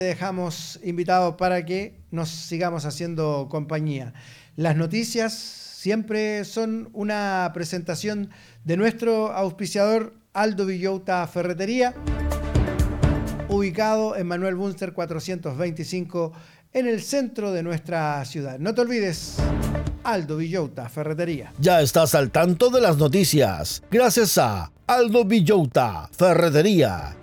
Dejamos invitados para que nos sigamos haciendo compañía. Las noticias siempre son una presentación de nuestro auspiciador Aldo Villota Ferretería, ubicado en Manuel Bunster 425 en el centro de nuestra ciudad. No te olvides, Aldo Villota Ferretería. Ya estás al tanto de las noticias gracias a Aldo Villota Ferretería.